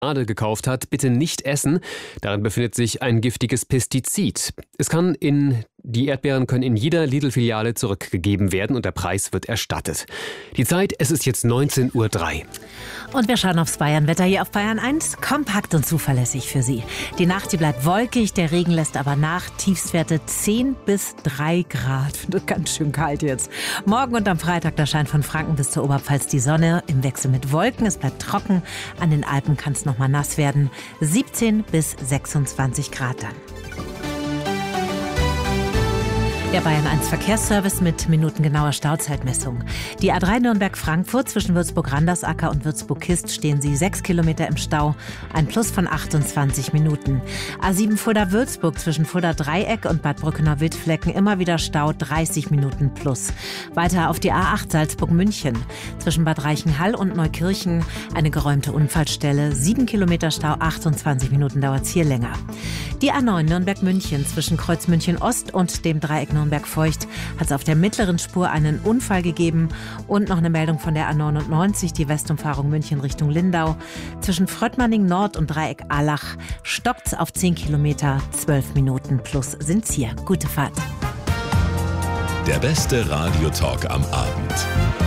Schokolade gekauft hat, bitte nicht essen. Darin befindet sich ein giftiges Pestizid. Die Erdbeeren können in jeder Lidl-Filiale zurückgegeben werden und der Preis wird erstattet. Die Zeit, es ist jetzt 19:03 Uhr. Und wir schauen aufs Bayernwetter hier auf Bayern 1. Kompakt und zuverlässig für Sie. Die Nacht, die bleibt wolkig, der Regen lässt aber nach. Tiefstwerte 10 bis 3 Grad. Das ist ganz schön kalt jetzt. Morgen und am Freitag, da scheint von Franken bis zur Oberpfalz die Sonne im Wechsel mit Wolken. Es bleibt trocken. An den Alpen kann es nochmal nass werden. 17 bis 26 Grad dann. Der Bayern 1 Verkehrsservice mit minutengenauer Stauzeitmessung. Die A3 Nürnberg-Frankfurt zwischen Würzburg-Randersacker und Würzburg-Kist stehen Sie 6 Kilometer im Stau, ein Plus von 28 Minuten. A7 Fulda-Würzburg zwischen Fulda-Dreieck und Bad Brückener-Wildflecken immer wieder Stau, 30 Minuten plus. Weiter auf die A8 Salzburg-München zwischen Bad Reichenhall und Neukirchen eine geräumte Unfallstelle, 7 Kilometer Stau, 28 Minuten dauert es hier länger. Die A9 Nürnberg-München zwischen Kreuz München-Ost und dem Dreieck Nürnberg-Feucht hat es auf der mittleren Spur einen Unfall gegeben. Und noch eine Meldung von der A99, die Westumfahrung München Richtung Lindau. Zwischen Fröttmanning Nord und Dreieck Allach stockt es auf 10 Kilometer, 12 Minuten plus sind's hier. Gute Fahrt. Der beste Radiotalk am Abend.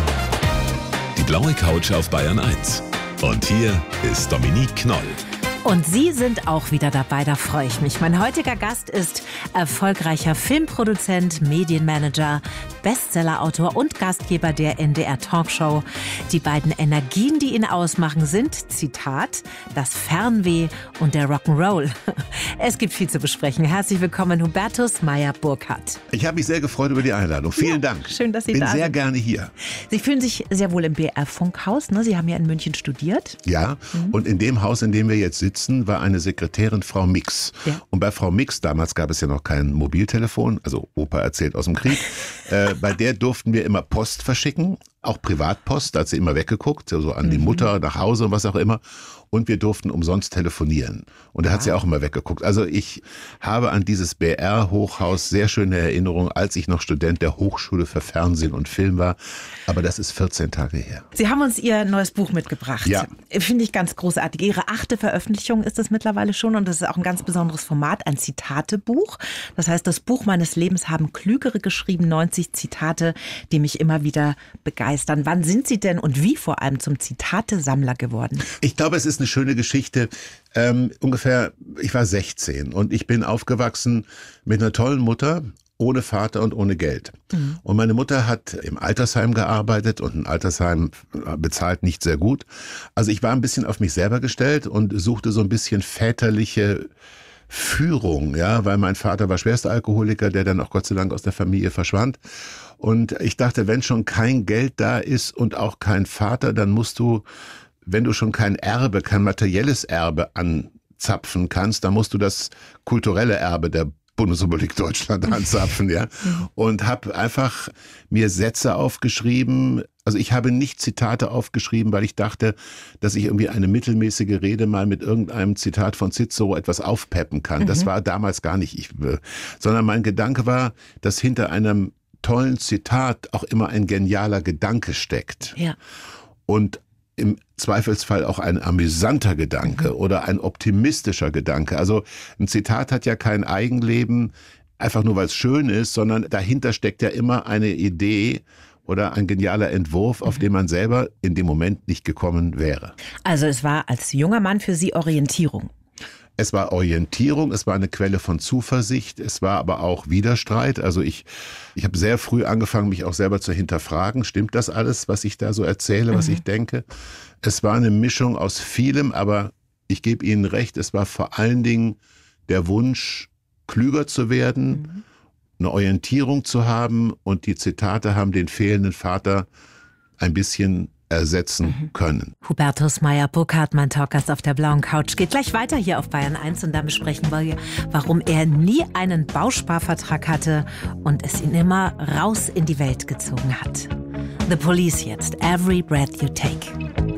Die blaue Couch auf Bayern 1. Und hier ist Dominique Knoll. Und Sie sind auch wieder dabei, da freue ich mich. Mein heutiger Gast ist erfolgreicher Filmproduzent, Medienmanager, Bestsellerautor und Gastgeber der NDR Talkshow. Die beiden Energien, die ihn ausmachen, sind, Zitat, das Fernweh und der Rock'n'Roll. Es gibt viel zu besprechen. Herzlich willkommen, Hubertus Meyer-Burkhardt. Ich habe mich sehr gefreut über die Einladung. Vielen Dank. Schön, dass Sie da sind. Bin sehr gerne hier. Sie fühlen sich sehr wohl im BR-Funkhaus, ne? Sie haben ja in München studiert. Ja, und in dem Haus, in dem wir jetzt sitzen, war eine Sekretärin, Frau Mix. Ja. Und bei Frau Mix, damals gab es ja noch kein Mobiltelefon, also Opa erzählt aus dem Krieg, bei der durften wir immer Post verschicken, auch Privatpost, da hat sie immer weggeguckt, so an die Mutter, nach Hause und was auch immer. Und wir durften umsonst telefonieren. Und da hat sie auch immer weggeguckt. Also ich habe an dieses BR-Hochhaus sehr schöne Erinnerungen, als ich noch Student der Hochschule für Fernsehen und Film war. Aber das ist 14 Tage her. Sie haben uns Ihr neues Buch mitgebracht. Ja. Finde ich ganz großartig. Ihre 8. Veröffentlichung ist es mittlerweile schon. Und das ist auch ein ganz besonderes Format, ein Zitatebuch. Das heißt, das Buch meines Lebens haben Klügere geschrieben, 90 Zitate, die mich immer wieder begeistern. Wann sind Sie denn und wie vor allem zum Zitatesammler geworden? Ich glaube, es ist eine schöne Geschichte. Ich war 16 und ich bin aufgewachsen mit einer tollen Mutter, ohne Vater und ohne Geld. Und meine Mutter hat im Altersheim gearbeitet und ein Altersheim bezahlt nicht sehr gut. Also ich war ein bisschen auf mich selber gestellt und suchte so ein bisschen väterliche Führung, ja, weil mein Vater war schwerster Alkoholiker, der dann auch Gott sei Dank aus der Familie verschwand. Und ich dachte, wenn schon kein Geld da ist und auch kein Vater, dann musst du, wenn du schon kein Erbe, kein materielles Erbe anzapfen kannst, dann musst du das kulturelle Erbe der Bundesrepublik Deutschland anzapfen, ja. Und habe einfach mir Sätze aufgeschrieben. Also ich habe nicht Zitate aufgeschrieben, weil ich dachte, dass ich irgendwie eine mittelmäßige Rede mal mit irgendeinem Zitat von Cicero etwas aufpeppen kann. Das war damals gar nicht sondern mein Gedanke war, dass hinter einem tollen Zitat auch immer ein genialer Gedanke steckt. Ja. Und im Zweifelsfall auch ein amüsanter Gedanke oder ein optimistischer Gedanke. Also ein Zitat hat ja kein Eigenleben, einfach nur weil es schön ist, sondern dahinter steckt ja immer eine Idee oder ein genialer Entwurf, auf den man selber in dem Moment nicht gekommen wäre. Also es war als junger Mann für Sie Orientierung. Es war Orientierung, es war eine Quelle von Zuversicht, es war aber auch Widerstreit. Also ich habe sehr früh angefangen, mich auch selber zu hinterfragen. Stimmt das alles, was ich da so erzähle, was ich denke? Es war eine Mischung aus vielem, aber ich gebe Ihnen recht, es war vor allen Dingen der Wunsch, klüger zu werden, eine Orientierung zu haben, und die Zitate haben den fehlenden Vater ein bisschen ersetzen können. Hubertus Meyer-Burkhardt, mein Talkgast auf der blauen Couch, geht gleich weiter hier auf Bayern 1 und da besprechen wir, warum er nie einen Bausparvertrag hatte und es ihn immer raus in die Welt gezogen hat. The Police jetzt, Every Breath You Take.